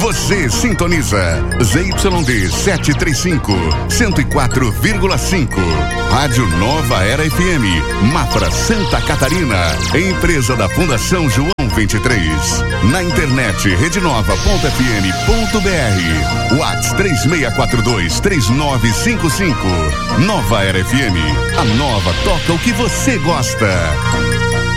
Você sintoniza ZYD 735, 104,5. Rádio Nova Era FM, Mafra, Santa Catarina. Empresa da Fundação João 23. Na internet, redenova.fm.br. WhatsApp 3642-3955. Nova Era FM, a nova toca o que você gosta.